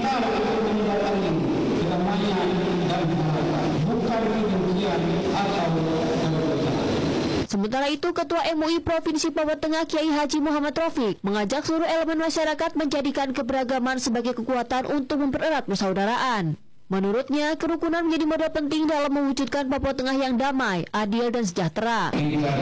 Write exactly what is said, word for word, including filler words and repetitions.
tahu untuk menyebarkan kedamaian dan harapan, bukan kebencian atau kebencian. Sementara itu, Ketua M U I Provinsi Papua Tengah Kiai Haji Muhammad Rafiq mengajak seluruh elemen masyarakat menjadikan keberagaman sebagai kekuatan untuk mempererat persaudaraan. Menurutnya, kerukunan menjadi modal penting dalam mewujudkan Papua Tengah yang damai, adil, dan sejahtera.